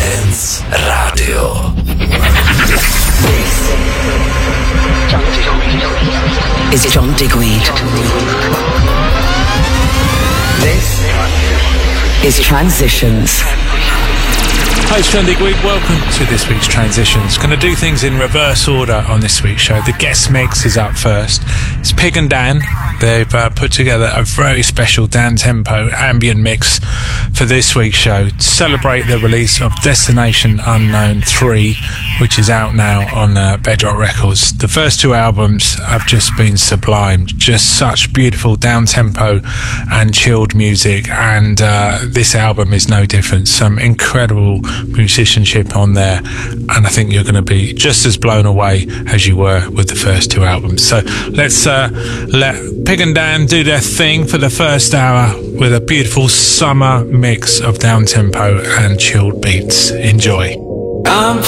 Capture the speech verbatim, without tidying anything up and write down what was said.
Dance Radio. This is John Digweed. This is Transitions. Hi, it's John Digweed. Welcome to this week's Transitions. Going to do things in reverse order on this week's show. The guest mix is up first. It's Pig and Dan. They've uh, put together a very special Dan Tempo ambient mix for this week's show to celebrate the release of Destination Unknown three, which is out now on uh, Bedrock Records. The first two albums have just been sublime. Just such beautiful down tempo and chilled music, and uh, this album is no different. Some incredible musicianship on there, and I think you're going to be just as blown away as you were with the first two albums. So let's uh, let Pig and Dan do their thing for the first hour with a beautiful summer mix of down tempo and chilled beats. Enjoy. I'm